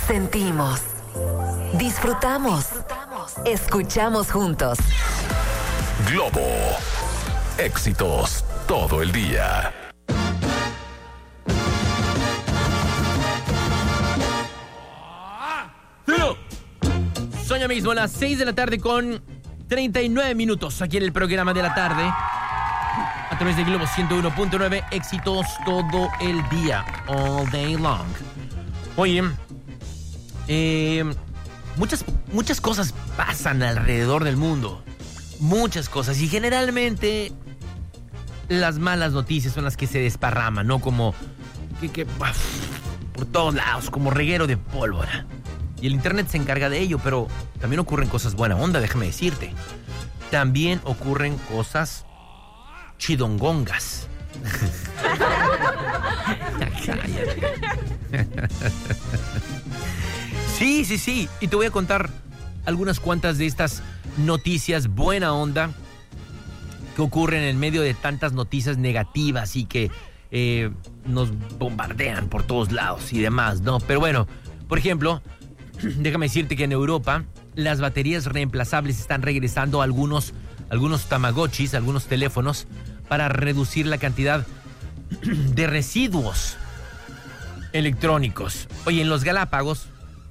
Sentimos, disfrutamos, escuchamos juntos. Globo. Éxitos todo el día. Son ya mismo las 6 de la tarde con 39 minutos aquí en el programa de la tarde. A través de Globo 101.9, éxitos todo el día, all day long. Oye, muchas cosas pasan alrededor del mundo. Muchas cosas. Y generalmente las malas noticias son las que se desparraman, ¿no? Como que por todos lados, como reguero de pólvora. Y el internet se encarga de ello, pero también ocurren cosas buena onda, déjame decirte. También ocurren cosas chidongongas. Sí. Y te voy a contar algunas cuantas de estas noticias buena onda que ocurren en medio de tantas noticias negativas y que nos bombardean por todos lados y demás, ¿no? Pero bueno, por ejemplo, déjame decirte que en Europa las baterías reemplazables están regresando a algunos tamagotchis, algunos teléfonos, para reducir la cantidad de residuos electrónicos. Oye, en los Galápagos,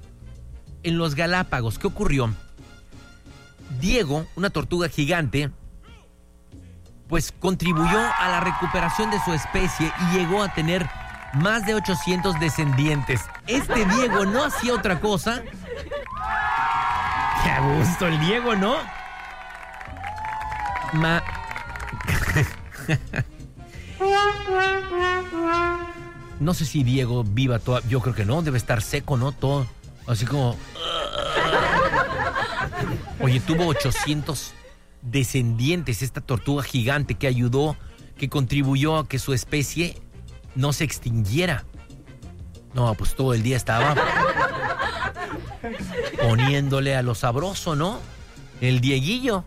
¿qué ocurrió? Diego, una tortuga gigante, pues contribuyó a la recuperación de su especie y llegó a tener más de 800 descendientes. Este Diego no hacía otra cosa. Qué a gusto el Diego, ¿no? No sé si Diego viva toda. Yo creo que no, debe estar seco, ¿no? Todo así como. Oye, tuvo 800 descendientes esta tortuga gigante que ayudó, que contribuyó a que su especie no se extinguiera. No, pues todo el día estaba poniéndole a lo sabroso, ¿no? El Dieguillo.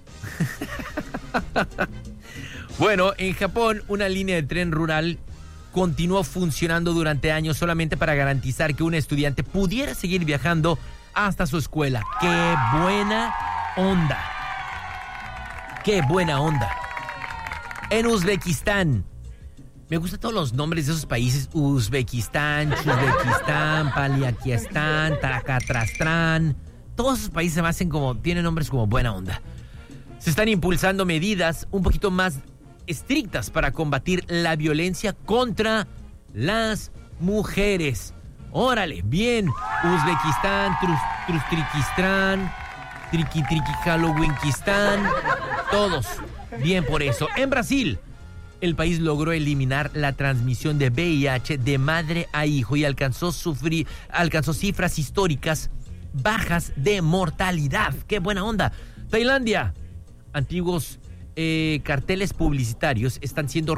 Bueno, en Japón, una línea de tren rural continuó funcionando durante años solamente para garantizar que un estudiante pudiera seguir viajando hasta su escuela. ¡Qué buena onda! ¡Qué buena onda! En Uzbekistán. Me gustan todos los nombres de esos países. Uzbekistán, Chuzbekistán, Paliaquistán, Taracatrastrán. Todos esos países se me hacen como, tienen nombres como buena onda. Se están impulsando medidas un poquito más estrictas para combatir la violencia contra las mujeres. Órale, bien. Uzbekistán, Trustrikistán, Halloweenkistán, todos. Bien por eso. En Brasil, el país logró eliminar la transmisión de VIH de madre a hijo y alcanzó cifras históricas bajas de mortalidad. ¡Qué buena onda! Tailandia, antiguos carteles publicitarios están siendo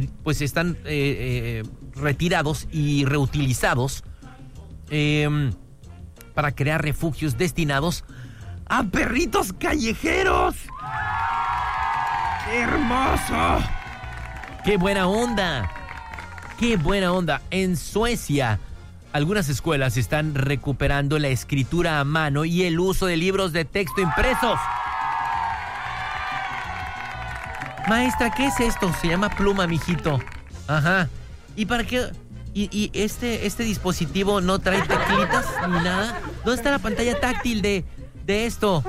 retirados y reutilizados para crear refugios destinados a perritos callejeros. ¡Qué hermoso! ¡Qué buena onda! ¡Qué buena onda! En Suecia, algunas escuelas están recuperando la escritura a mano y el uso de libros de texto impresos. Maestra, ¿qué es esto? Se llama pluma, mijito. Ajá. ¿Y para qué? ¿Y este dispositivo no trae teclitas ni nada? ¿Dónde está la pantalla táctil de esto?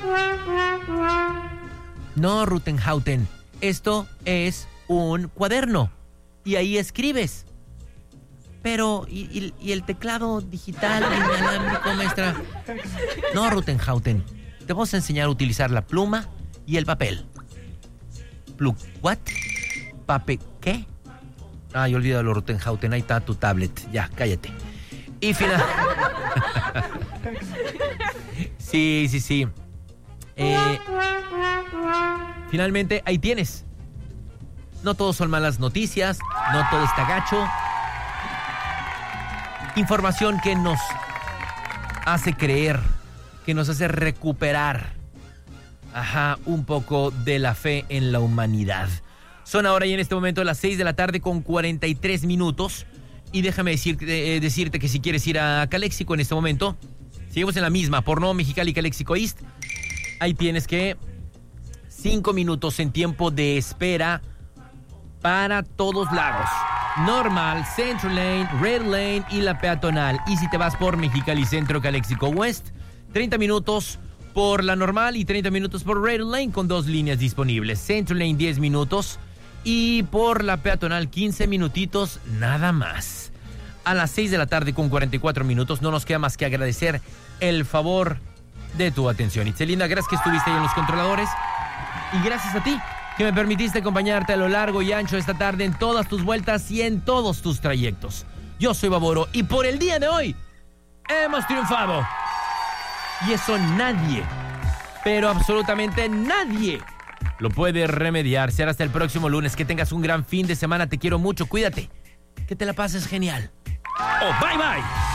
No, Rutenhauten. Esto es un cuaderno. Y ahí escribes. Pero, ¿y el teclado digital inalámbrico, maestra? No, Rutenhauten. Te vamos a enseñar a utilizar la pluma y el papel. ¿What? ¿Qué? Ay, olvídalo, Rutenhauten. Ahí está tu tablet. Ya, cállate. Y final. Sí. Finalmente, ahí tienes. No todos son malas noticias. No todo está gacho. Información que nos hace creer, que nos hace recuperar un poco de la fe en la humanidad. Son ahora y en este momento las 6 de la tarde con 43 minutos. Y déjame decirte que si quieres ir a Calexico en este momento, seguimos en la misma, por no Mexicali, Calexico East. Ahí tienes que 5 minutos en tiempo de espera para todos lados. Normal, Central Lane, Red Lane y la peatonal. Y si te vas por Mexicali Centro, Calexico West, 30 minutos por la normal y 30 minutos por Red Lane con 2 líneas disponibles. Central Lane 10 minutos y por la peatonal 15 minutitos nada más. A las 6 de la tarde con 44 minutos no nos queda más que agradecer el favor de tu atención. Itzelinda, gracias que estuviste ahí en los controladores y gracias a ti que me permitiste acompañarte a lo largo y ancho de esta tarde en todas tus vueltas y en todos tus trayectos. Yo soy Baboro y por el día de hoy hemos triunfado. Y eso nadie, pero absolutamente nadie, lo puede remediar. Será hasta el próximo lunes. Que tengas un gran fin de semana. Te quiero mucho. Cuídate. Que te la pases genial. Oh, bye bye.